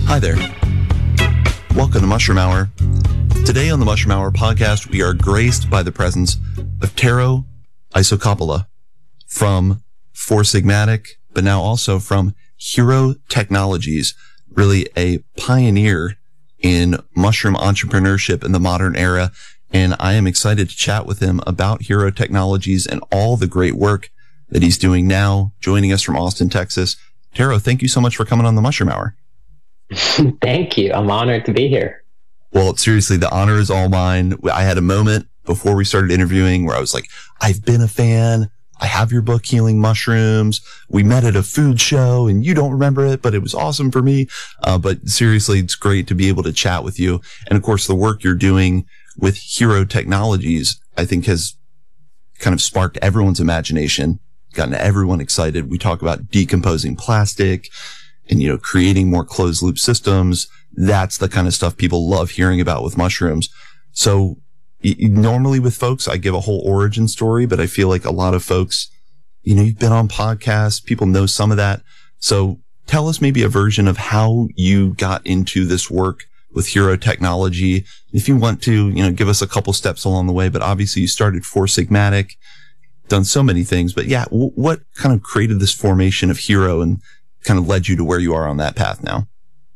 Hi there. Welcome to Mushroom Hour. Today on the Mushroom Hour podcast, we are graced by the presence of Tero Isokauppila from Four Sigmatic, but now also from Hero Technologies, really a pioneer in mushroom entrepreneurship in the modern era. And I am excited to chat with him about Hero Technologies and all the great work that he's doing now, joining us from Austin, Texas. Tero, thank you so much for coming on the Mushroom Hour. Thank you. I'm honored to be here. Well, seriously, the honor is all mine. I had a moment before we started interviewing where I was like, I've been a fan. I have your book, Healing Mushrooms. We met at a food show and you don't remember it, but it was awesome for me. But seriously, it's great to be able to chat with you. And of course, the work you're doing with Hero Technologies, I think has kind of sparked everyone's imagination, gotten everyone excited. We talk about decomposing plastic and, creating more closed loop systems. That's the kind of stuff people love hearing about with mushrooms. So normally with folks, I give a whole origin story, but I feel like a lot of folks, you've been on podcasts, people know some of that. So tell us maybe a version of how you got into this work with Hero Technology. If you want to, give us a couple steps along the way, but obviously you started Four Sigmatic, done so many things, but yeah, what kind of created this formation of Hero and kind of led you to where you are on that path now?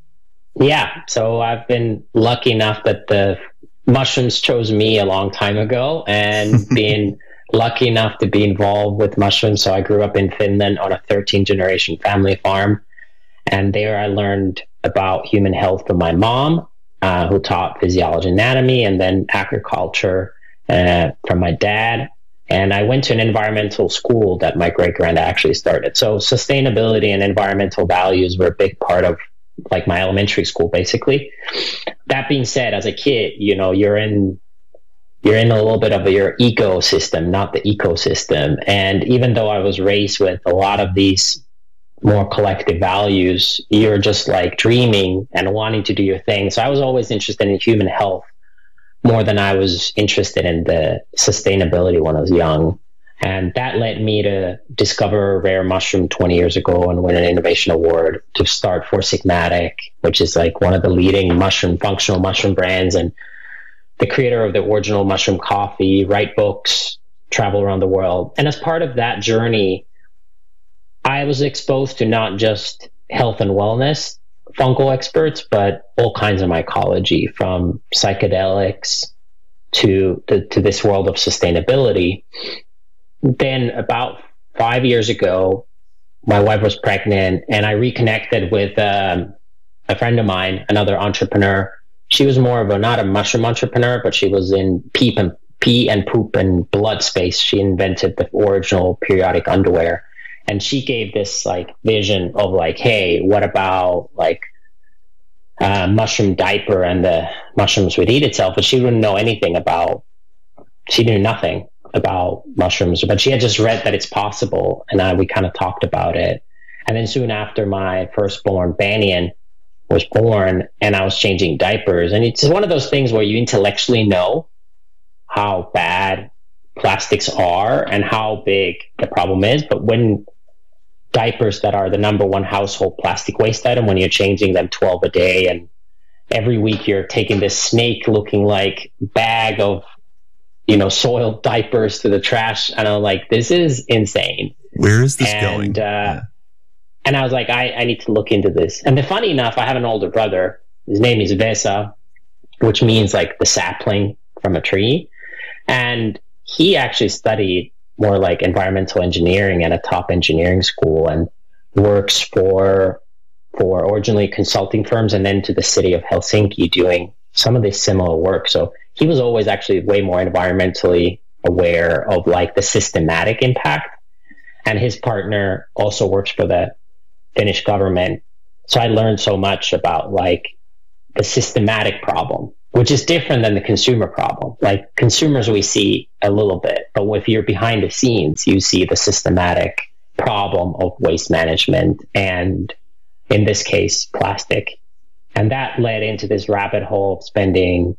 Yeah. So I've been lucky enough that the mushrooms chose me a long time ago, and being lucky enough to be involved with mushrooms. So I grew up in Finland on a 13th generation family farm. And there I learned about human health from my mom, who taught physiology, anatomy, and then agriculture from my dad. And I went to an environmental school that my great-grand actually started. So sustainability and environmental values were a big part of like my elementary school, basically. That being said, as a kid, you're in a little bit of your ecosystem, not the ecosystem. And even though I was raised with a lot of these more collective values, you're just like dreaming and wanting to do your thing. So I was always interested in human health more than I was interested in the sustainability when I was young. And that led me to discover Rare Mushroom 20 years ago and win an innovation award to start Four Sigmatic, which is like one of the leading functional mushroom brands, and the creator of the original mushroom coffee, write books, travel around the world. And as part of that journey, I was exposed to not just health and wellness fungal experts, but all kinds of mycology, from psychedelics to this world of sustainability. Then about 5 years ago, my wife was pregnant, and I reconnected with a friend of mine, another entrepreneur. She was more of not a mushroom entrepreneur, but she was in pee and poop and blood space. She invented the original periodic underwear. And she gave this like vision of like, hey, what about like mushroom diaper, and the mushrooms would eat itself, but she wouldn't know anything about, she knew nothing about mushrooms, but she had just read that it's possible. And we kind of talked about it. And then soon after, my firstborn Banyan was born, and I was changing diapers. And it's one of those things where you intellectually know how bad plastics are and how big the problem is. But when diapers that are the number one household plastic waste item, when you're changing them 12 a day, and every week you're taking this snake looking like bag of, soiled diapers to the trash. And I'm like, this is insane. Where is this going? And I was like, I need to look into this. And funny enough, I have an older brother. His name is Vesa, which means like the sapling from a tree. And he actually studied more like environmental engineering at a top engineering school, and works for originally consulting firms, and then to the city of Helsinki doing some of this similar work. So he was always actually way more environmentally aware of like the systematic impact. And his partner also works for the Finnish government. So I learned so much about like the systematic problem, which is different than the consumer problem. Like consumers, we see a little bit, but if you're behind the scenes, you see the systematic problem of waste management, and in this case, plastic. And that led into this rabbit hole of spending,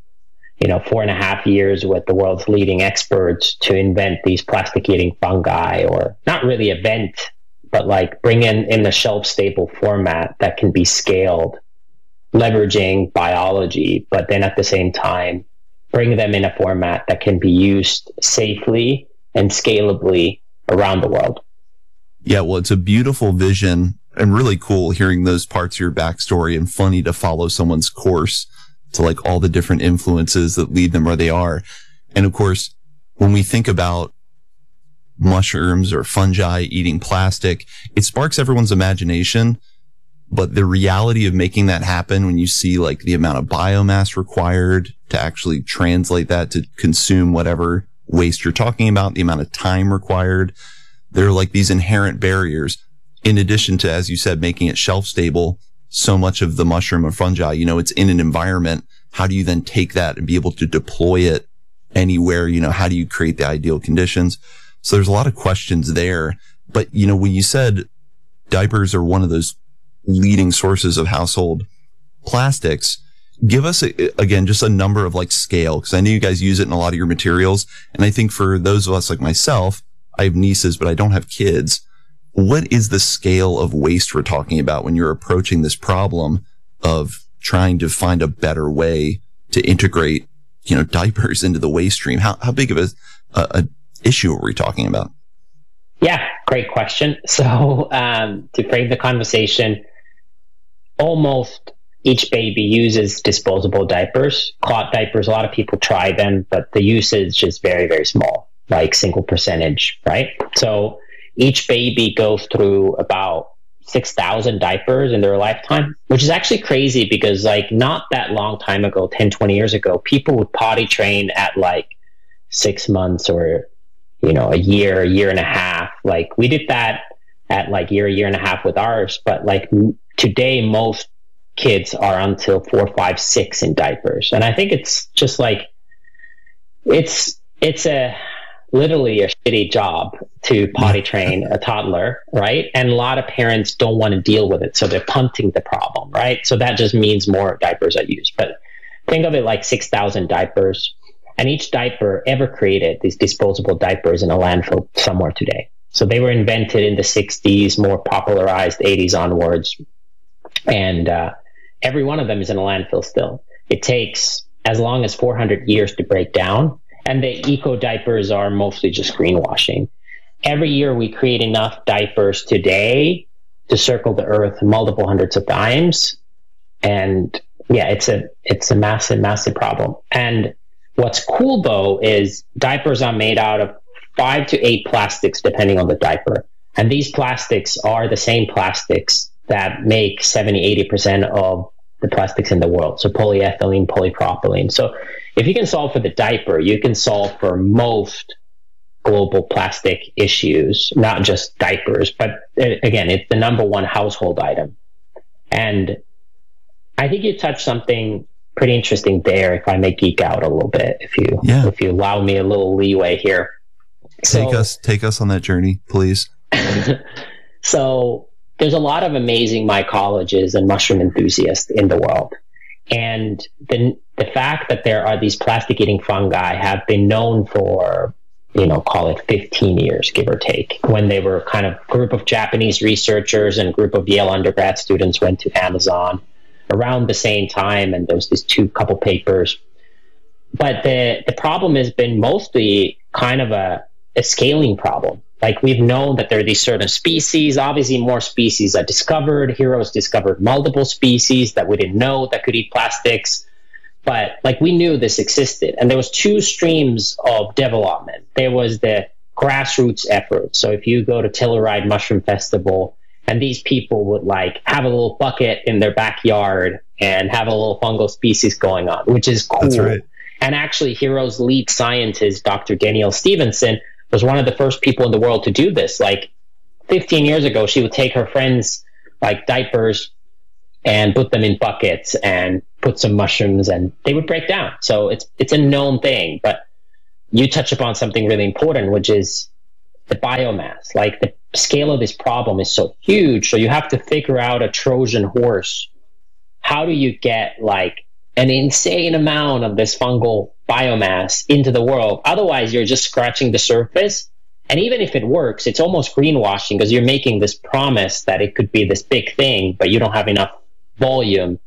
4.5 years with the world's leading experts to invent these plastic eating fungi, or not really invent, but like bring in the shelf stable format that can be scaled leveraging biology, but then at the same time, bring them in a format that can be used safely and scalably around the world. Yeah, well, it's a beautiful vision and really cool hearing those parts of your backstory, and funny to follow someone's course to like all the different influences that lead them where they are. And of course, when we think about mushrooms or fungi eating plastic, it sparks everyone's imagination. But the reality of making that happen, when you see like the amount of biomass required to actually translate that to consume whatever waste you're talking about, the amount of time required, there are like these inherent barriers. In addition to, as you said, making it shelf stable, so much of the mushroom or fungi, you know, it's in an environment. How do you then take that and be able to deploy it anywhere? You know, how do you create the ideal conditions? So there's a lot of questions there. But, you know, when you said diapers are one of those leading sources of household plastics, give us again just a number of like scale, because I know you guys use it in a lot of your materials. And I think for those of us like myself, I have nieces, but I don't have kids. What is the scale of waste we're talking about when you're approaching this problem of trying to find a better way to integrate, you know, diapers into the waste stream? How big of a issue are we talking about? Yeah, great question. So to frame the conversation, almost each baby uses disposable diapers, cloth diapers. A lot of people try them, but the usage is very, very small, like single percentage, right? So each baby goes through about 6,000 diapers in their lifetime, which is actually crazy because like not that long time ago, 10, 20 years ago, people would potty train at like 6 months or, you know, a year and a half. Like we did that at like year and a half with ours, but like today, most kids are until 4, 5, 6 in diapers. And I think it's just like, it's literally a shitty job to potty train a toddler, right? And a lot of parents don't want to deal with it. So they're punting the problem, right? So that just means more diapers are used. But think of it like 6,000 diapers. And each diaper ever created, these disposable diapers, in a landfill somewhere today. So they were invented in the 60s, more popularized 80s onwards. And every one of them is in a landfill still. It takes as long as 400 years to break down. And the eco diapers are mostly just greenwashing. Every year we create enough diapers today to circle the earth multiple hundreds of times. And yeah, it's a massive, massive problem. And what's cool though is diapers are made out of 5 to 8 plastics depending on the diaper. And these plastics are the same plastics that make 70-80% of the plastics in the world. So polyethylene, polypropylene. So if you can solve for the diaper, you can solve for most global plastic issues, not just diapers, but again, it's the number one household item. And I think you touched something pretty interesting there, if I may geek out a little bit, if you allow me a little leeway here. Take us on that journey, please. So there's a lot of amazing mycologists and mushroom enthusiasts in the world. And the fact that there are these plastic-eating fungi have been known for, you know, call it 15 years, give or take, when they were kind of a group of Japanese researchers and a group of Yale undergrad students went to Amazon around the same time, and there was these couple papers. But the problem has been mostly kind of a scaling problem. Like we've known that there are these certain species, obviously more species are discovered. Heroes discovered multiple species that we didn't know that could eat plastics. But like we knew this existed. And there was 2 streams of development. There was the grassroots effort. So if you go to Telluride Mushroom Festival, and these people would like have a little bucket in their backyard and have a little fungal species going on, which is cool. That's right. And actually Hero's lead scientist, Dr. Danielle Stevenson, was one of the first people in the world to do this. Like 15 years ago, she would take her friends' like diapers and put them in buckets and put some mushrooms and they would break down. So it's a known thing, but you touch upon something really important, which is the biomass. Like the scale of this problem is so huge. So you have to figure out a Trojan horse. How do you get like an insane amount of this fungal biomass into the world? Otherwise, you're just scratching the surface. And even if it works, it's almost greenwashing because you're making this promise that it could be this big thing, but you don't have enough volume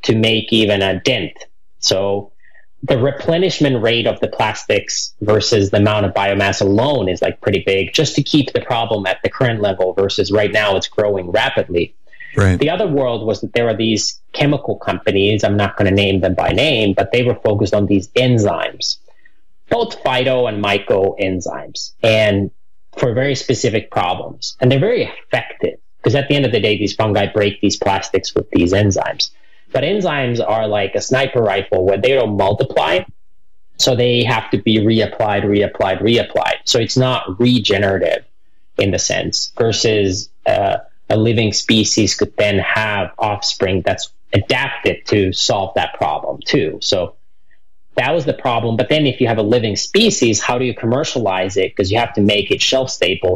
to make even a dent. So the replenishment rate of the plastics versus the amount of biomass alone is like pretty big, just to keep the problem at the current level versus right now it's growing rapidly. Right. The other world was that there are these chemical companies, I'm not going to name them by name, but they were focused on these enzymes, both phyto and myco enzymes, and for very specific problems. And they're very effective because at the end of the day, these fungi break these plastics with these enzymes. But enzymes are like a sniper rifle where they don't multiply, so they have to be reapplied. So it's not regenerative in the sense, versus a living species could then have offspring that's adapted to solve that problem too. So that was the problem. But then if you have a living species, how do you commercialize it? Because you have to make it shelf stable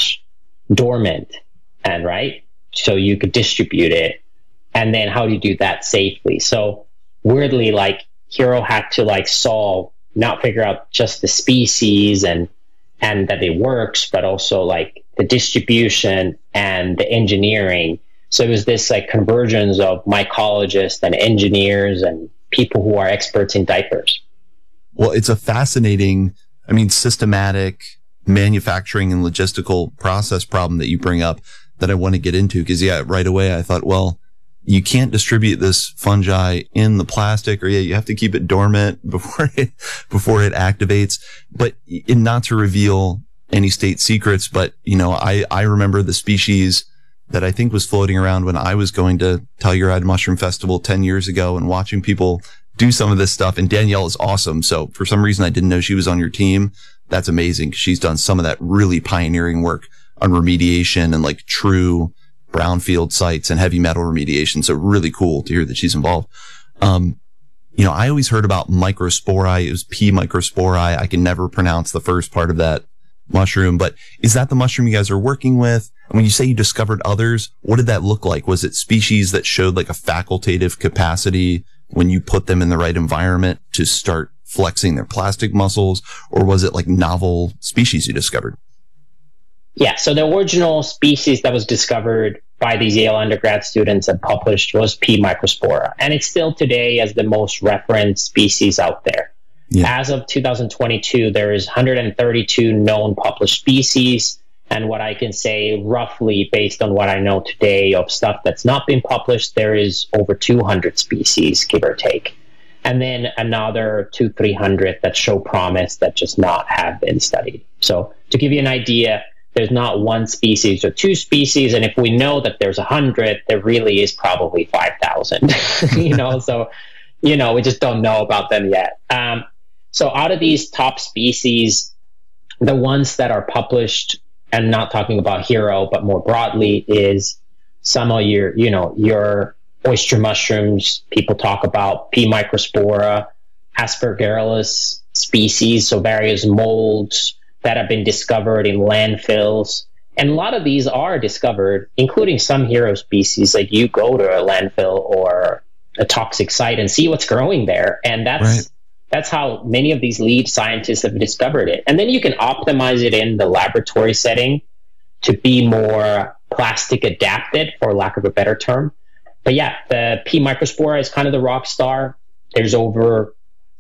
/ dormant, and right? So you could distribute it. And then how do you do that safely? So weirdly, like Hero had to like not figure out just the species and that it works, but also like the distribution and the engineering. So it was this like convergence of mycologists and engineers and people who are experts in diapers. Well, it's a fascinating, systematic manufacturing and logistical process problem that you bring up that I want to get into. Because right away I thought, well, you can't distribute this fungi in the plastic, or you have to keep it dormant before it activates. But not to reveal any state secrets, but I remember the species that I think was floating around when I was going to Telluride Mushroom Festival 10 years ago and watching people do some of this stuff. And Danielle is awesome. So for some reason, I didn't know she was on your team. That's amazing. She's done some of that really pioneering work on remediation and like true brownfield sites and heavy metal remediation. So really cool to hear that she's involved. I always heard about microspori. It was P. microspori. I can never pronounce the first part of that mushroom, but is that the mushroom you guys are working with? And when you say you discovered others, what did that look like? Was it species that showed like a facultative capacity when you put them in the right environment to start flexing their plastic muscles, or was it like novel species you discovered? Yeah, so the original species that was discovered by these Yale undergrad students and published was P. microspora, and it's still today as the most referenced species out there. Yeah. As of 2022, there is 132 known published species, and what I can say roughly based on what I know today of stuff that's not been published, there is over 200 species, give or take. And then another 200-300 that show promise that just not have been studied. So to give you an idea, there's not one species or two species, and if we know that there's 100, there really is probably 5,000. So we just don't know about them yet. So out of these top species, the ones that are published, and not talking about Hero, but more broadly, is some of your oyster mushrooms. People talk about P. microspora, Aspergillus species, so various molds that have been discovered in landfills. And a lot of these are discovered, including some Hero species. Like you go to a landfill or a toxic site and see what's growing there. And that's how many of these lead scientists have discovered it. And then you can optimize it in the laboratory setting to be more plastic adapted, for lack of a better term. But yeah, the P. microspora is kind of the rock star. There's well over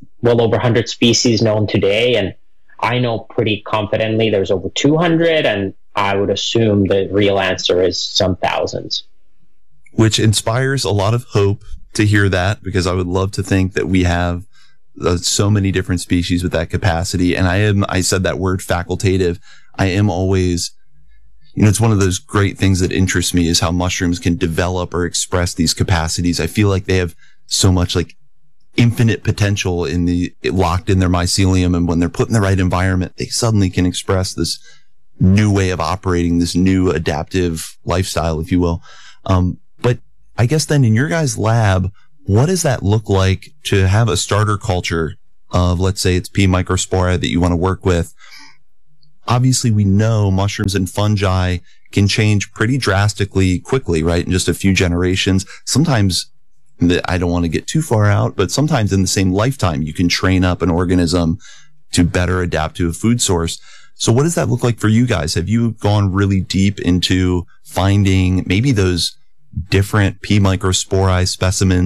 100 species known today, and I know pretty confidently there's over 200, and I would assume the real answer is some thousands. Which inspires a lot of hope to hear that, because I would love to think that we have so many different species with that capacity. And I said that word facultative. I am always, it's one of those great things that interests me is how mushrooms can develop or express these capacities. I feel like they have so much like infinite potential locked in their mycelium. And when they're put in the right environment, they suddenly can express this new way of operating, this new adaptive lifestyle, if you will. But I guess then in your guys' lab, what does that look like to have a starter culture of, let's say it's P. microspora that you want to work with? Obviously, we know mushrooms and fungi can change pretty drastically quickly, right? In just a few generations. Sometimes, I don't want to get too far out, but sometimes in the same lifetime, you can train up an organism to better adapt to a food source. So what does that look like for you guys? Have you gone really deep into finding maybe those different P. microspori specimens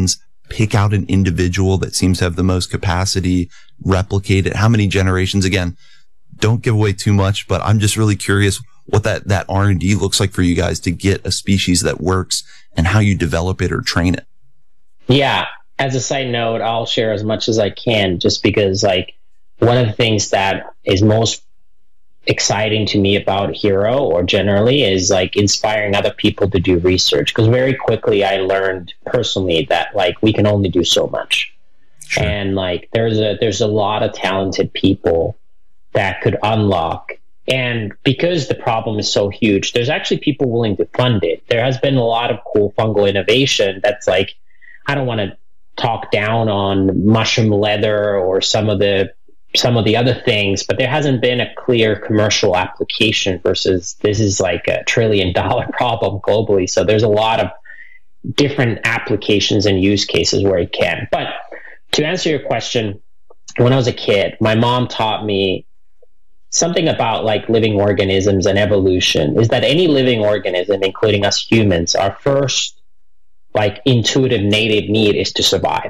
pick out an individual that seems to have the most capacity, replicate it? How many generations? Again, don't give away too much, but I'm just really curious what that R&D looks like for you guys to get a species that works and how you develop it or train it. Yeah. As a side note, I'll share as much as I can, just because like one of the things that is most exciting to me about Hero, or generally, is like inspiring other people to do research. Because very quickly I learned personally that like we can only do so much. Sure. And like there's a lot of talented people that could unlock. And because the problem is so huge, there's actually people willing to fund it. There has been a lot of cool fungal innovation that's like, I don't want to talk down on mushroom leather or some of the other things, but there hasn't been a clear commercial application versus this is like $1 trillion problem globally. So there's a lot of different applications and use cases where it can. But to answer your question, when I was a kid, my mom taught me something about like living organisms and evolution, is that any living organism, including us humans, our first like intuitive native need is to survive.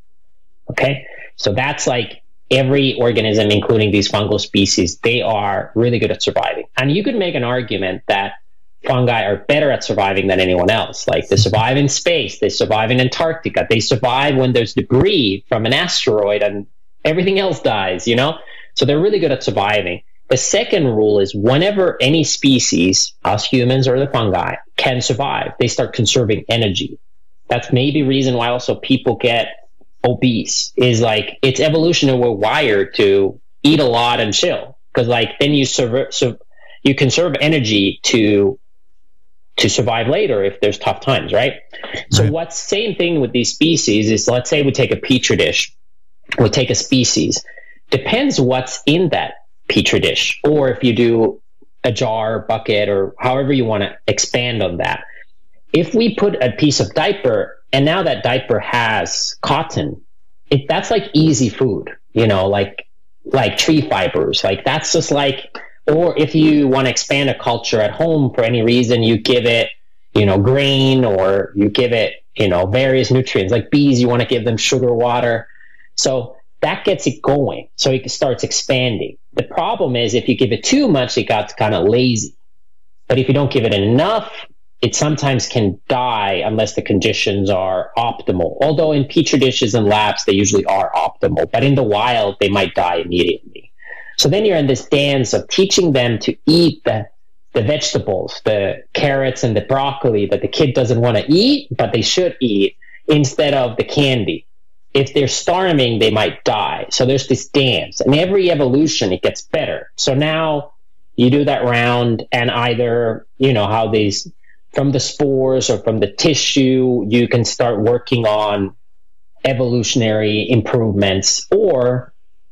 Okay. So that's like every organism, including these fungal species, they are really good at surviving. And you could make an argument that fungi are better at surviving than anyone else. Like they survive in space, they survive in Antarctica, they survive when there's debris from an asteroid and everything else dies, you know? So they're really good at surviving. The second rule is whenever any species, us humans or the fungi, can survive, they start conserving energy. That's maybe reason why also people get obese, is like it's evolutionary. We're wired to eat a lot and chill, because like then you conserve energy to survive later if there's tough times, right? So what's same thing with these species is, let's say we take a petri dish, we take a species, depends what's in that petri dish, or if you do a jar, bucket, or however you want to expand on that. If we put a piece of diaper and now that diaper has cotton, that's like easy food, you know, like tree fibers, like that's just like, or if you want to expand a culture at home for any reason, you give it, you know, grain, or you give it, you know, various nutrients, like bees, you want to give them sugar water. So that gets it going. So it starts expanding. The problem is if you give it too much, it got kind of lazy. But if you don't give it enough, it sometimes can die unless the conditions are optimal. Although in petri dishes and labs, they usually are optimal. But in the wild, they might die immediately. So then you're in this dance of teaching them to eat the vegetables, the carrots and the broccoli that the kid doesn't want to eat, but they should eat, instead of the candy. If they're starving, they might die. So there's this dance. And every evolution, it gets better. So now you do that round, and either, you know, how these, from the spores or from the tissue, you can start working on evolutionary improvements. Or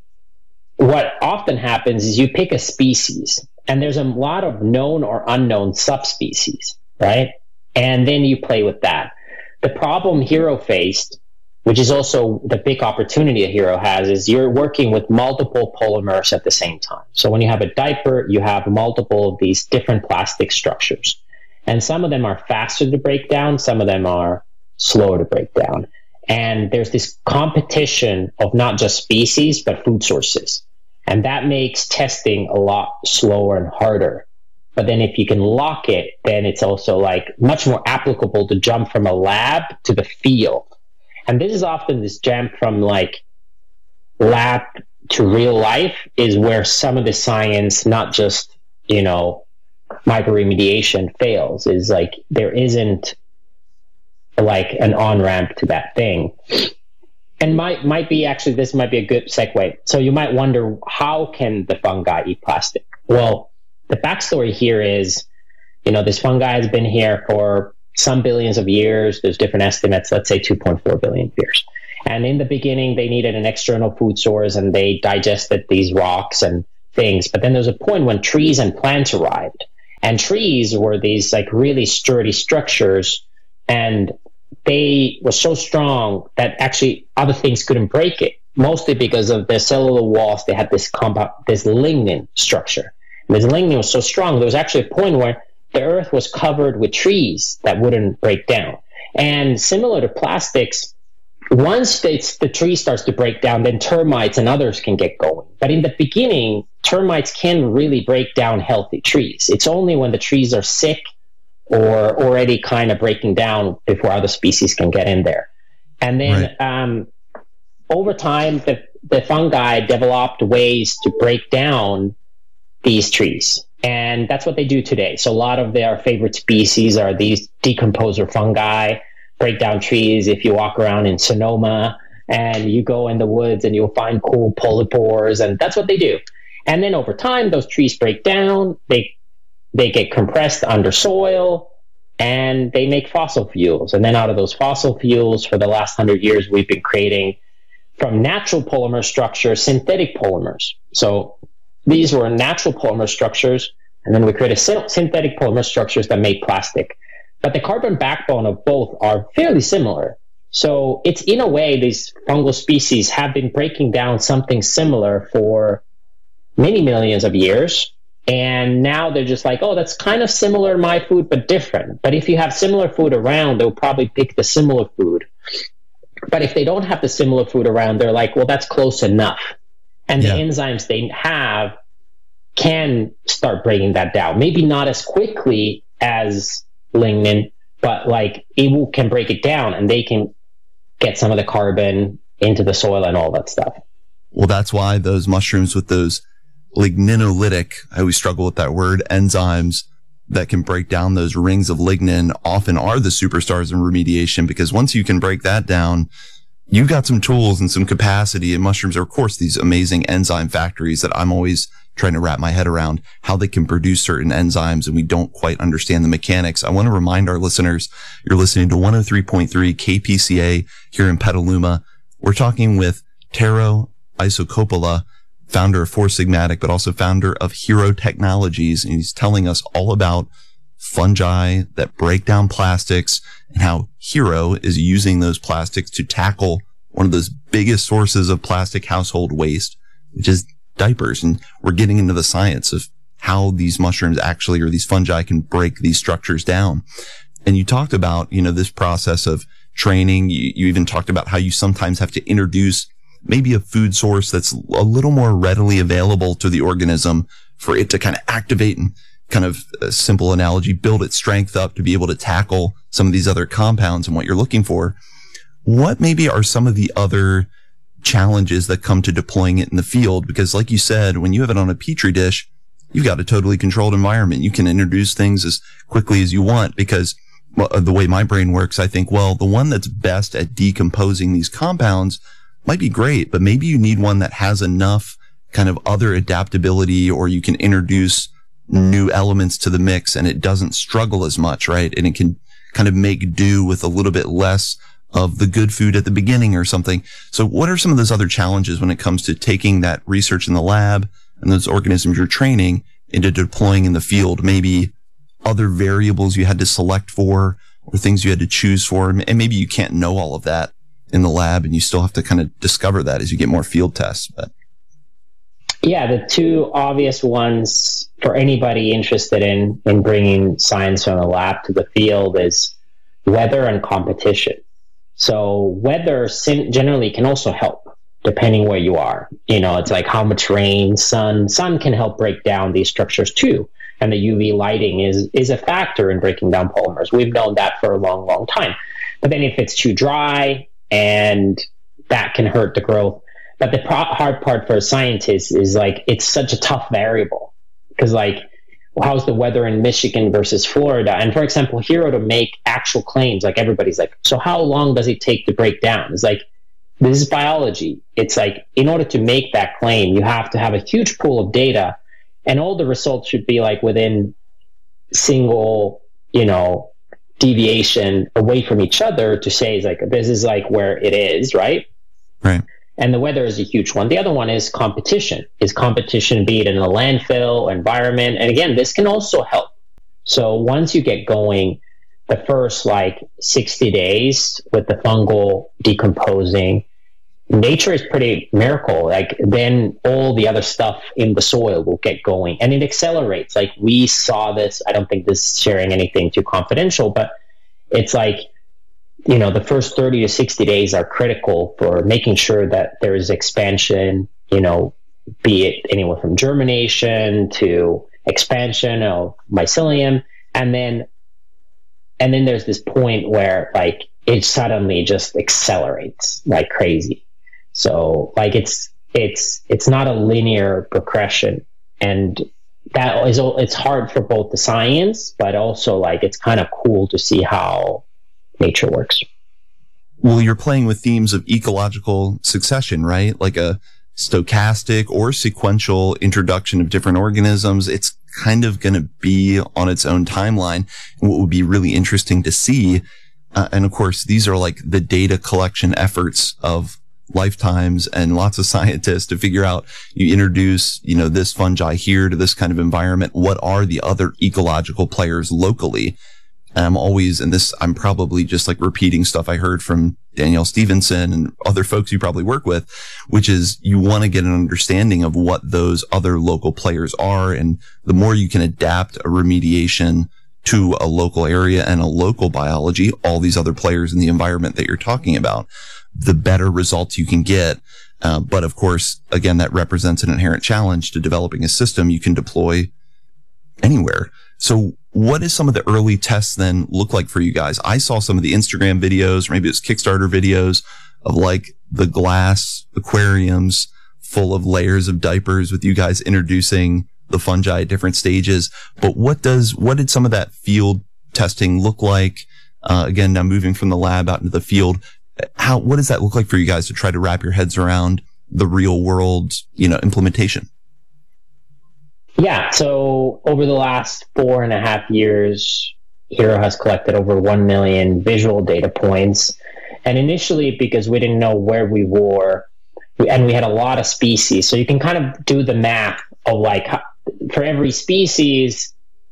what often happens is you pick a species, and there's a lot of known or unknown subspecies, right? And then you play with that. The problem Hero faced, which is also the big opportunity a Hero has, is you're working with multiple polymers at the same time. So when you have a diaper, you have multiple of these different plastic structures. And some of them are faster to break down, some of them are slower to break down. And there's this competition of not just species, but food sources. And that makes testing a lot slower and harder. But then if you can lock it, then it's also like much more applicable to jump from a lab to the field. And this is often this jump from like lab to real life is where some of the science, not just, you know, microremediation, fails. Is like there isn't like an on-ramp to that thing. And might be actually, this might be a good segue. So you might wonder, how can the fungi eat plastic? Well, the backstory here is, you know, this fungi has been here for some billions of years. There's different estimates, let's say 2.4 billion years. And in the beginning, they needed an external food source, and they digested these rocks and things. But then there's a point when trees and plants arrived. And trees were these like really sturdy structures, and they were so strong that actually other things couldn't break it, mostly because of their cellular walls. They had this lignin structure. And this lignin was so strong, there was actually a point where the earth was covered with trees that wouldn't break down. And similar to plastics, once the tree starts to break down, then termites and others can get going. But in the beginning, termites can really break down healthy trees. It's only when the trees are sick or already kind of breaking down before other species can get in there. And then over time, the fungi developed ways to break down these trees. And that's what they do today. So a lot of their favorite species are these decomposer fungi, break down trees. If you walk around in Sonoma and you go in the woods and you'll find cool polypores, and that's what they do. And then over time, those trees break down, they get compressed under soil, and they make fossil fuels. And then out of those fossil fuels, for the last 100 years, we've been creating from natural polymer structures, synthetic polymers. So these were natural polymer structures, and then we created synthetic polymer structures that made plastic. But the carbon backbone of both are fairly similar. So it's, in a way, these fungal species have been breaking down something similar for many millions of years. And now they're just like, oh, that's kind of similar to my food, but different. But if you have similar food around, they'll probably pick the similar food. But if they don't have the similar food around, they're like, well, that's close enough. And the enzymes they have can start breaking that down. Maybe not as quickly as lignin, but like can break it down, and they can get some of the carbon into the soil and all that stuff. Well, that's why those mushrooms with those ligninolytic, I always struggle with that word, enzymes that can break down those rings of lignin often are the superstars in remediation, because once you can break that down, you've got some tools and some capacity. And mushrooms are, of course, these amazing enzyme factories that I'm always trying to wrap my head around how they can produce certain enzymes, and we don't quite understand the mechanics. I want to remind our listeners, you're listening to 103.3 KPCA here in Petaluma. We're talking with Tero Isokauppila, founder of Four Sigmatic, but also founder of Hero Technologies. And he's telling us all about fungi that break down plastics and how Hero is using those plastics to tackle one of those biggest sources of plastic household waste, which is diapers. And we're getting into the science of how these mushrooms actually, or these fungi, can break these structures down. And you talked about, this process of training. You even talked about how you sometimes have to introduce maybe a food source that's a little more readily available to the organism for it to kind of activate and, kind of a simple analogy, build its strength up to be able to tackle some of these other compounds and what you're looking for. What maybe are some of the other challenges that come to deploying it in the field? Because like you said, when you have it on a petri dish, you've got a totally controlled environment. You can introduce things as quickly as you want, because the way my brain works, I think, well, the one that's best at decomposing these compounds might be great, but maybe you need one that has enough kind of other adaptability, or you can introduce new elements to the mix and it doesn't struggle as much, right? And it can kind of make do with a little bit less of the good food at the beginning or something. So what are some of those other challenges when it comes to taking that research in the lab and those organisms you're training into deploying in the field? Maybe other variables you had to select for, or things you had to choose for, and maybe you can't know all of that in the lab and you still have to kind of discover that as you get more field tests. But yeah, the two obvious ones for anybody interested in bringing science from the lab to the field is weather and competition. So weather generally can also help depending where you are. It's like how much rain, sun can help break down these structures too. And the UV lighting is a factor in breaking down polymers. We've known that for a long, long time. But then if it's too dry, and that can hurt the growth. But the hard part for a scientist is like, it's such a tough variable, because like, how's the weather in Michigan versus Florida? And for example, Hero, to make actual claims, like everybody's like, so how long does it take to break down? It's like, this is biology. It's like, in order to make that claim, you have to have a huge pool of data, and all the results should be like within single, deviation away from each other to say, is like, this is like where it is, right? Right. And the weather is a huge one. The other one is competition. Is competition, be it in a landfill environment? And again, this can also help. So once you get going, the first like 60 days with the fungal decomposing, nature is pretty miracle. Like then all the other stuff in the soil will get going, and it accelerates. Like we saw this, I don't think this is sharing anything too confidential, but it's like the first 30 to 60 days are critical for making sure that there is expansion, be it anywhere from germination to expansion of mycelium. And then there's this point where like it suddenly just accelerates like crazy. So like it's not a linear progression, and it's hard for both the science, but also like it's kind of cool to see how nature works. Well, you're playing with themes of ecological succession, right? Like a stochastic or sequential introduction of different organisms. It's kind of going to be on its own timeline. And what would be really interesting to see, and of course, these are like the data collection efforts of lifetimes and lots of scientists to figure out, you introduce, this fungi here to this kind of environment. What are the other ecological players locally? And I'm probably just like repeating stuff I heard from Danielle Stevenson and other folks you probably work with, which is you want to get an understanding of what those other local players are. And the more you can adapt a remediation to a local area and a local biology, all these other players in the environment that you're talking about, the better results you can get. But of course, again, that represents an inherent challenge to developing a system you can deploy anywhere. So what does some of the early tests then look like for you guys? I saw some of the Instagram videos, or maybe it's Kickstarter videos of like the glass aquariums full of layers of diapers with you guys introducing the fungi at different stages. But what did some of that field testing look like? Again, now moving from the lab out into the field, what does that look like for you guys to try to wrap your heads around the real world, implementation? Yeah. So over the last 4.5 years, Hiro has collected over 1 million visual data points. And initially, because we didn't know where we were, and we had a lot of species, so you can kind of do the math of like, for every species,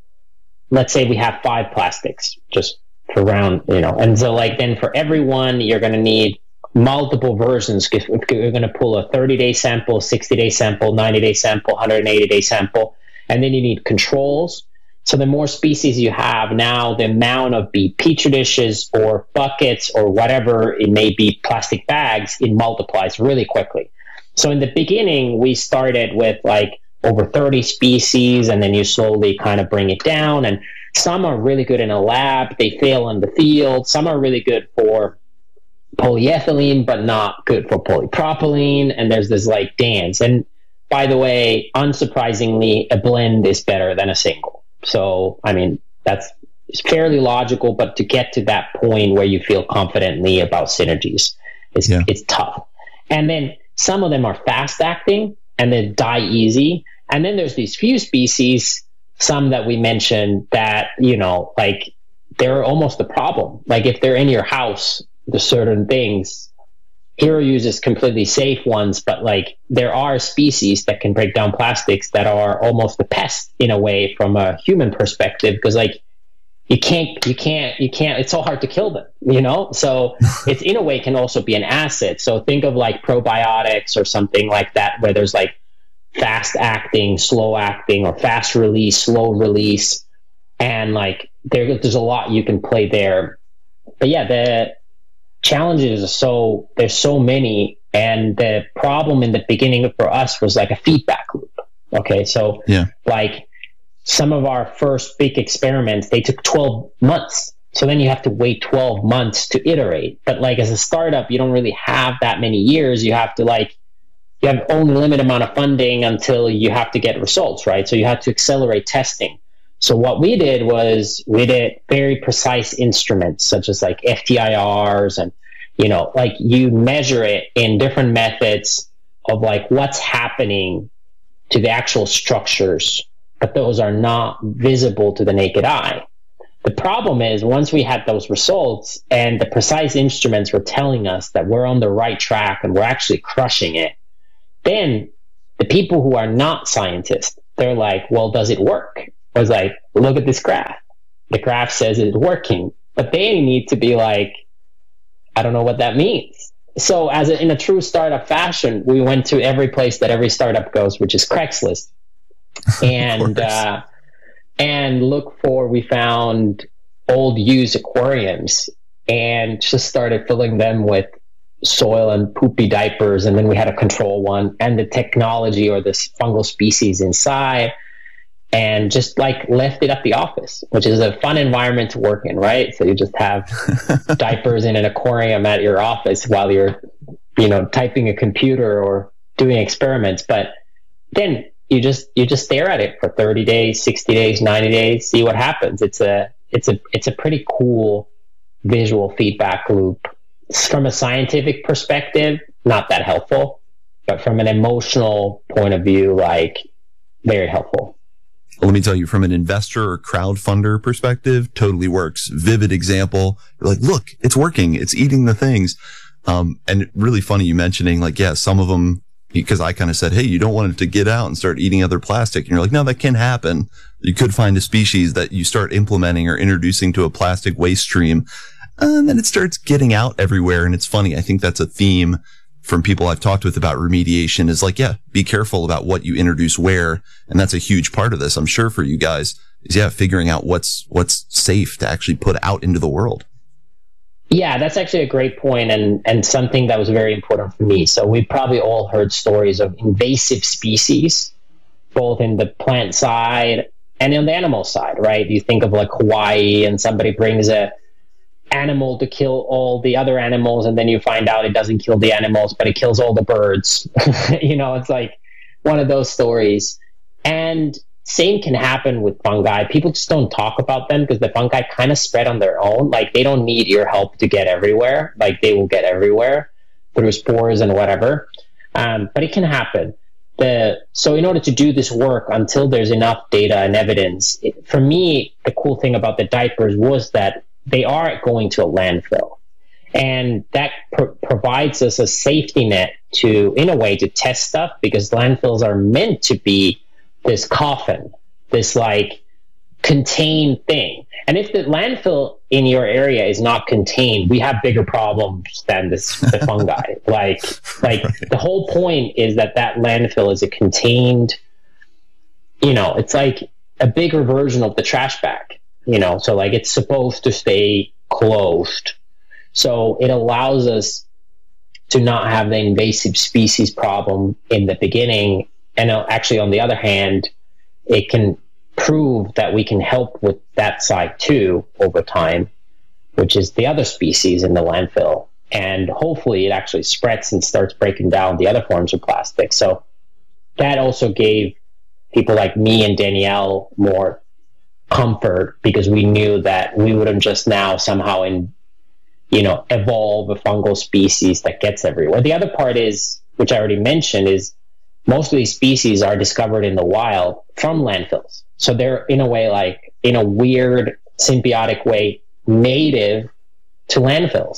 let's say we have 5 plastics, just for round, and so like then for everyone, you're going to need multiple versions. If you're going to pull a 30-day sample, 60-day sample, 90-day sample, 180-day sample, and then you need controls. So the more species you have, now the amount of petri dishes or buckets or whatever it may be, plastic bags, it multiplies really quickly. So in the beginning, we started with like over 30 species, and then you slowly kind of bring it down. And some are really good in a lab, they fail in the field. Some are really good for polyethylene, but not good for polypropylene. And there's this like dance. And by the way, unsurprisingly, a blend is better than a single. So, I mean, that's fairly logical, but to get to that point where you feel confidently about synergies, it's tough. And then some of them are fast acting and they die easy. And then there's these few species, some that we mentioned that, like they're almost a problem. Like if they're in your house, there's certain things. Hiro uses completely safe ones, but like there are species that can break down plastics that are almost a pest in a way from a human perspective, because like you can't, it's so hard to kill them, So it's in a way can also be an asset. So think of like probiotics or something like that, where there's like fast acting, slow acting, or fast release, slow release. And like there's a lot you can play there. But yeah, the challenges there's so many, and the problem in the beginning for us was like a feedback loop. Okay, so like some of our first big experiments, they took 12 months. So then you have to wait 12 months to iterate. But like as a startup, you don't really have that many years. You have only limited amount of funding until you have to get results, right? So you have to accelerate testing. So what we did was we did very precise instruments such as like FTIRs, and, like you measure it in different methods of like what's happening to the actual structures, but those are not visible to the naked eye. The problem is once we had those results and the precise instruments were telling us that we're on the right track and we're actually crushing it, then the people who are not scientists, they're like, well, does it work? I was like, look at this graph. The graph says it's working, but they need to be like, I don't know what that means. So in a true startup fashion, we went to every place that every startup goes, which is Craigslist. And we found old used aquariums and just started filling them with soil and poopy diapers. And then we had a control one and the technology or this fungal species inside, and just like left it at the office, which is a fun environment to work in, right? So you just have diapers in an aquarium at your office while you're, typing a computer or doing experiments. But then you just stare at it for 30 days, 60 days, 90 days, see what happens. It's a pretty cool visual feedback loop. From a scientific perspective, not that helpful, but from an emotional point of view, like very helpful. Let me tell you, from an investor or crowdfunder perspective, totally works. Vivid example. You're like, look, it's working. It's eating the things. And really funny you mentioning, like, yeah, some of them, because I kind of said, hey, you don't want it to get out and start eating other plastic. And you're like, no, that can happen. You could find a species that you start implementing or introducing to a plastic waste stream, and then it starts getting out everywhere. And it's funny. I think that's a theme from people I've talked with about remediation is like, yeah, be careful about what you introduce where. And that's a huge part of this, I'm sure, for you guys is, yeah, figuring out what's safe to actually put out into the world. Yeah, that's actually a great point, and something that was very important for me. So we've probably all heard stories of invasive species, both in the plant side and on the animal side, right? You think of like Hawaii, and somebody brings a animal to kill all the other animals, and then you find out it doesn't kill the animals, but it kills all the birds. It's like one of those stories. And same can happen with fungi. People just don't talk about them because the fungi kind of spread on their own. Like, they don't need your help to get everywhere. Like, they will get everywhere through spores and whatever. But it can happen. So in order to do this work, until there's enough data and evidence, for me, the cool thing about the diapers was that they are going to a landfill. And that provides us a safety net to, in a way, to test stuff, because landfills are meant to be this coffin, this like contained thing. And if the landfill in your area is not contained, we have bigger problems than the fungi. Like the whole point is that landfill is a contained, it's like a bigger version of the trash bag, so like it's supposed to stay closed. So it allows us to not have the invasive species problem in the beginning. And actually, on the other hand, it can prove that we can help with that side too over time, which is the other species in the landfill. And hopefully it actually spreads and starts breaking down the other forms of plastic. So that also gave people like me and Danielle more comfort, because we knew that we wouldn't just now somehow evolve a fungal species that gets everywhere. The other part is, which I already mentioned, is most of these species are discovered in the wild from landfills. So they're, in a way, like in a weird symbiotic way, native to landfills.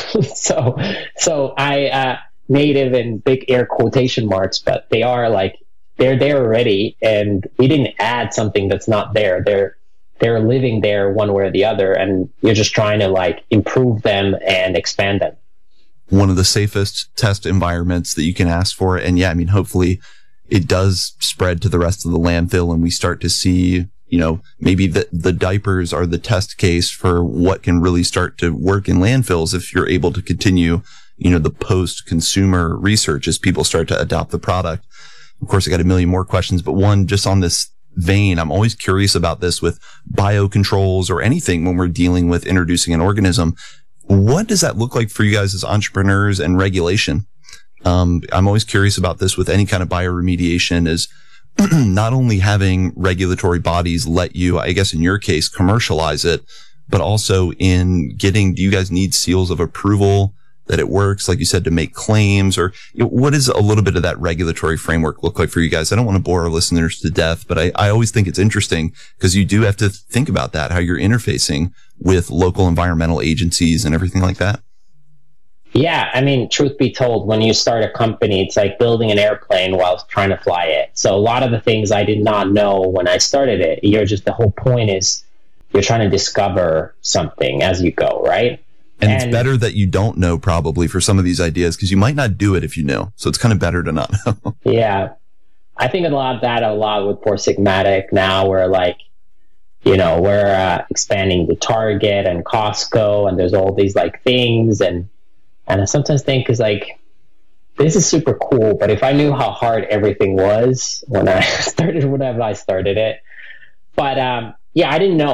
so I native in big air quotation marks, but they are like, they're there already, and we didn't add something that's not there. They're living there one way or the other, and you're just trying to like improve them and expand them. One of the safest test environments that you can ask for. And yeah, I mean, hopefully it does spread to the rest of the landfill, and we start to see, maybe the diapers are the test case for what can really start to work in landfills if you're able to continue, the post-consumer research as people start to adopt the product. Of course, I got a million more questions, but one just on this vein, I'm always curious about this with biocontrols or anything when we're dealing with introducing an organism. What does that look like for you guys as entrepreneurs and regulation? I'm always curious about this with any kind of bioremediation, is not only having regulatory bodies let you, I guess in your case, commercialize it, but also in do you guys need seals of approval that it works, like you said, to make claims? Or what does a little bit of that regulatory framework look like for you guys? I don't want to bore our listeners to death, but I always think it's interesting because you do have to think about that, how you're interfacing with local environmental agencies and everything like that. Yeah, I mean, truth be told, when you start a company, it's like building an airplane while trying to fly it. So a lot of the things I did not know when I started it, the whole point is you're trying to discover something as you go, right? And it's better that you don't know, probably, for some of these ideas, because you might not do it if you know. So it's kind of better to not know. Yeah. I think a lot with Four Sigmatic now, where like we're expanding the Target and Costco, and there's all these like things, and I sometimes think is like, this is super cool, but if I knew how hard everything was when I started it. But yeah, I didn't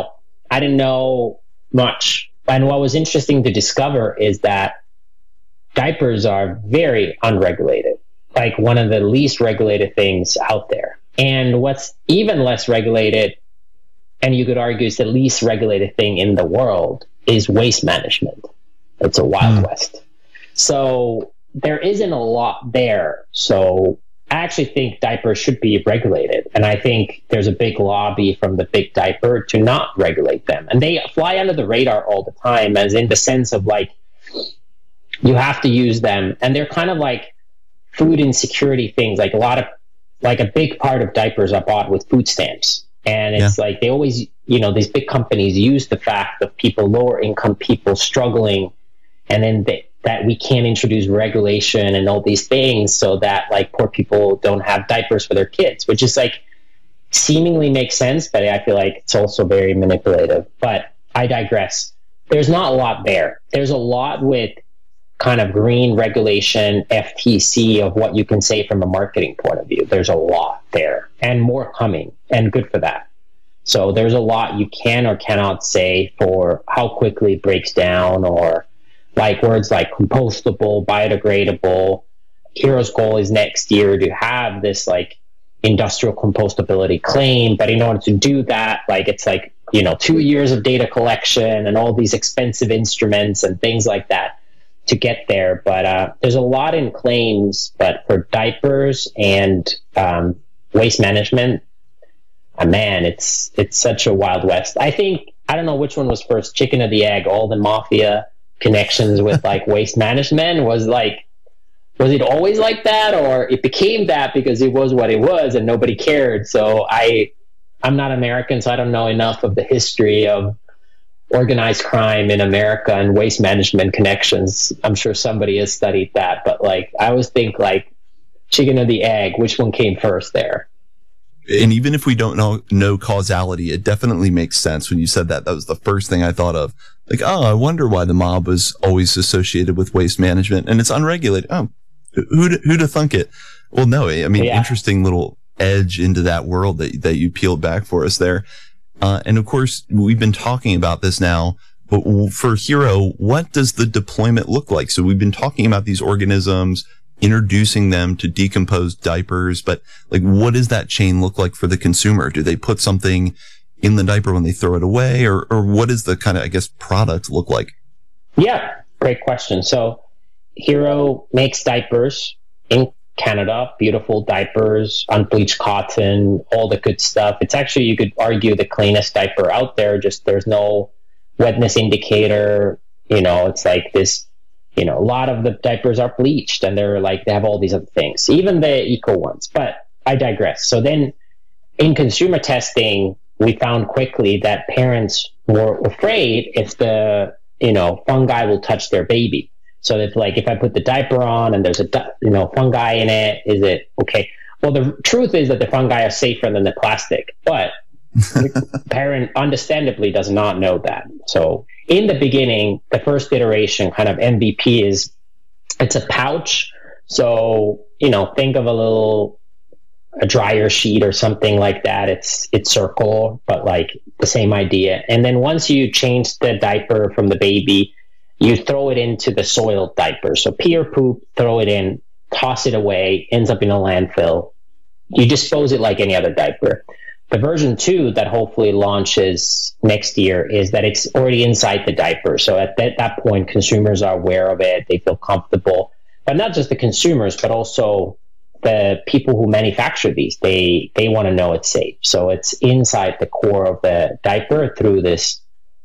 know much. And what was interesting to discover is that diapers are very unregulated, like one of the least regulated things out there. And what's even less regulated, and you could argue is the least regulated thing in the world, is waste management. It's a Wild West. So there isn't a lot there. So I actually think diapers should be regulated. And I think there's a big lobby from the big diaper to not regulate them. And they fly under the radar all the time, as in the sense of like, you have to use them. And they're kind of like food insecurity things. Like a big part of diapers are bought with food stamps. And it's like they always, these big companies use the fact of lower income people struggling, and then that we can't introduce regulation and all these things so that like poor people don't have diapers for their kids, which is like seemingly makes sense, but I feel like it's also very manipulative. But I digress. There's not a lot there. There's a lot with kind of green regulation, FTC, of what you can say from a marketing point of view. There's a lot there, and more coming, and good for that. So there's a lot you can or cannot say for how quickly it breaks down, or like words like compostable, biodegradable. Hero's goal is next year to have this like industrial compostability claim, but in order to do that, like it's like 2 years of data collection and all these expensive instruments and things like that to get there. But there's a lot in claims, but for diapers and waste management, man, it's such a Wild West. I don't know which one was first, chicken or the egg. All the mafia connections with like waste management was it always like that, or it became that because it was what it was and nobody cared? So I'm not American, so I don't know enough of the history of organized crime in America and waste management connections. I'm sure somebody has studied that, but like I always think like chicken or the egg, which one came first there? And even if we don't know causality, it definitely makes sense. When you said that, that was the first thing I thought of. Like, oh, I wonder why the mob was always associated with waste management, and it's unregulated. Oh, who'd have thunk it? Well, no, I mean, interesting little edge into that world that you peeled back for us there. And of course, we've been talking about this now, but for Hero, what does the deployment look like? So we've been talking about these organisms, introducing them to decomposed diapers, but like, what does that chain look like for the consumer? Do they put something in the diaper when they throw it away, or what does the kind of, I guess, product look like? Yeah, great question. So Hero makes diapers in Canada, beautiful diapers, unbleached cotton, all the good stuff. It's actually, you could argue, the cleanest diaper out there. Just there's no wetness indicator. It's like this, a lot of the diapers are bleached, and they have all these other things, even the eco ones. But I digress. So then in consumer testing, we found quickly that parents were afraid if the, fungi will touch their baby. So if I put the diaper on and there's a, fungi in it, is it okay? Well, the truth is that the fungi are safer than the plastic, but the parent understandably does not know that. So in the beginning, the first iteration, kind of MVP, is it's a pouch. So, think of a dryer sheet or something like that. It's circle, but like the same idea. And then once you change the diaper from the baby, you throw it into the soiled diaper. So pee or poop, throw it in, toss it away, ends up in a landfill. You dispose it like any other diaper. The version 2 that hopefully launches next year is that it's already inside the diaper. So at that point, consumers are aware of it. They feel comfortable. But not just the consumers, but also the people who manufacture these. They want to know it's safe. So it's inside the core of the diaper through this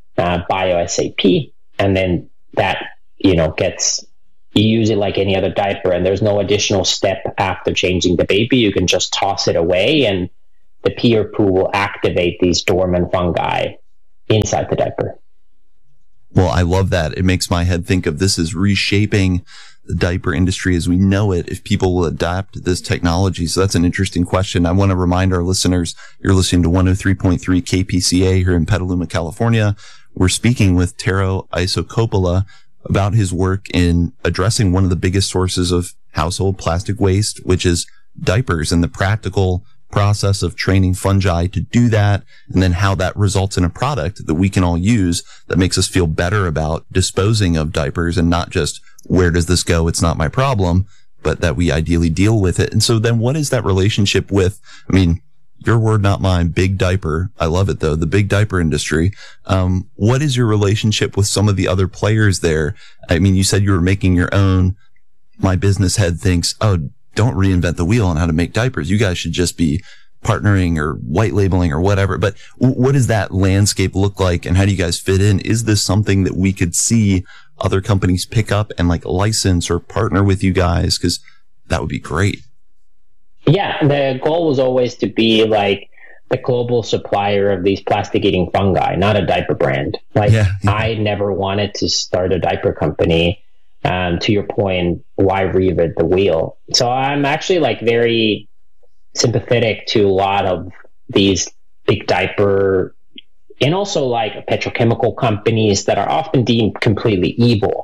BioSAP. And then that, you use it like any other diaper, and there's no additional step after changing the baby. You can just toss it away, and the pee or poo will activate these dormant fungi inside the diaper. Well, I love that. It makes my head think of this as reshaping the diaper industry as we know it if people will adapt this technology? So that's an interesting question. I want to remind our listeners, you're listening to 103.3 KPCA here in Petaluma, California. We're speaking with Tero Isokauppila about his work in addressing one of the biggest sources of household plastic waste, which is diapers, and the practical process of training fungi to do that, and then how that results in a product that we can all use that makes us feel better about disposing of diapers, and not just where does this go, it's not my problem, but that we ideally deal with it. And so then what is that relationship with, I mean, your word, not mine, big diaper. I love it though, the big diaper industry. What is your relationship with some of the other players there? I mean, you said you were making your own. My business head thinks, oh, don't reinvent the wheel on how to make diapers. You guys should just be partnering or white labeling or whatever. But what does that landscape look like, and how do you guys fit in? Is this something that we could see other companies pick up and like license or partner with you guys? Because that would be great. Yeah, the goal was always to be like the global supplier of these plastic eating fungi, not a diaper brand. Like I never wanted to start a diaper company. To your point, why reinvent the wheel? So I'm actually like very sympathetic to a lot of these big diaper and also like petrochemical companies that are often deemed completely evil.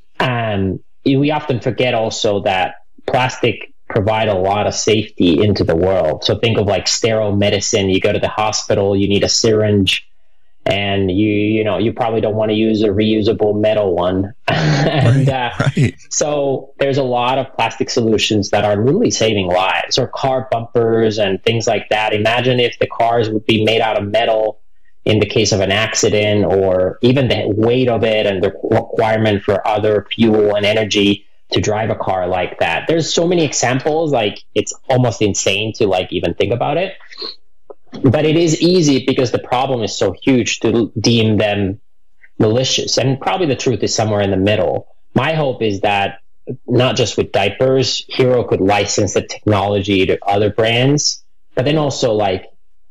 We often forget also that plastic provide a lot of safety into the world. So think of like sterile medicine. You go to the hospital, you need a syringe, and you probably don't want to use a reusable metal one. And right. So there's a lot of plastic solutions that are literally saving lives, or car bumpers and things like that. Imagine if the cars would be made out of metal in the case of an accident, or even the weight of it and the requirement for other fuel and energy to drive a car like that. There's so many examples, like it's almost insane to like even think about it. But it is easy because the problem is so huge to deem them malicious. And probably the truth is somewhere in the middle. My hope is that not just with diapers, Hero could license the technology to other brands, but then also like,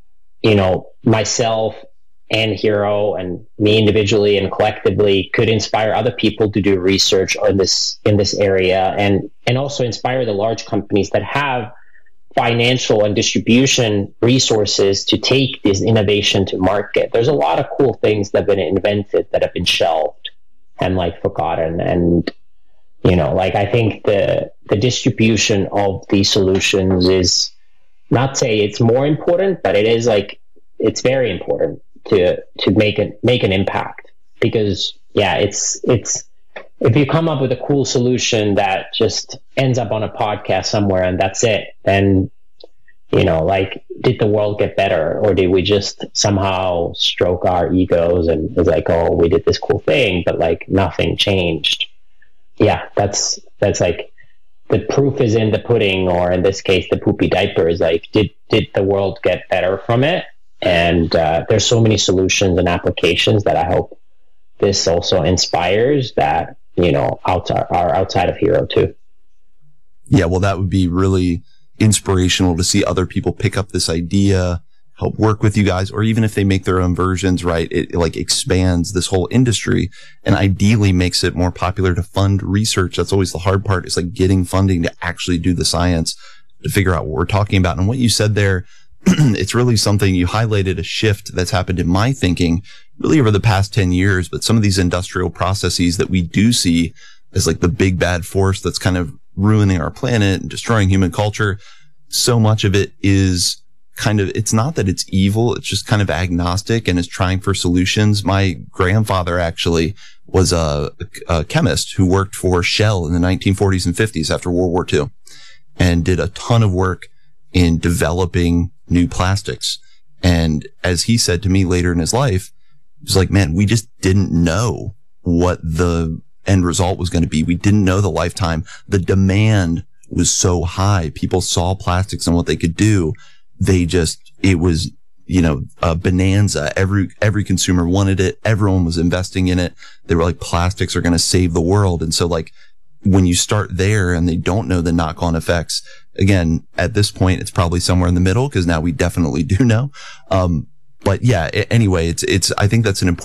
myself and Hero and me individually and collectively could inspire other people to do research on this in this area, and also inspire the large companies that have financial and distribution resources to take this innovation to market. There's a lot of cool things that have been invented that have been shelved and like forgotten. And, I think the distribution of these solutions is, not say it's more important, but it is like, it's very important to make an impact, because it's if you come up with a cool solution that just ends up on a podcast somewhere and that's it, then, did the world get better, or did we just somehow stroke our egos and it's like, oh, we did this cool thing, but like nothing changed? Yeah, that's like the proof is in the pudding, or in this case, the poopy diapers. Like, did the world get better from it? And there's so many solutions and applications that I hope this also inspires that, outside of Hero too. Yeah, well, that would be really inspirational to see other people pick up this idea, help work with you guys, or even if they make their own versions, right? It like expands this whole industry and ideally makes it more popular to fund research. That's always the hard part, is like getting funding to actually do the science, to figure out what we're talking about. And what you said there, it's really something you highlighted, a shift that's happened in my thinking really over the past 10 years. But some of these industrial processes that we do see as like the big bad force that's kind of ruining our planet and destroying human culture, so much of it is kind of, it's not that it's evil, it's just kind of agnostic and is trying for solutions. My grandfather actually was a chemist who worked for Shell in the 1940s and 50s after World War II, and did a ton of work in developing new plastics. And as he said to me later in his life, it was like, man, we just didn't know what the end result was going to be. We didn't know the lifetime. The demand was so high. People saw plastics and what they could do. It was, a bonanza. Every consumer wanted it. Everyone was investing in it. They were like, plastics are going to save the world. And so like, when you start there and they don't know the knock-on effects, again, at this point, it's probably somewhere in the middle, because now we definitely do know. But yeah, anyway, I think that's an important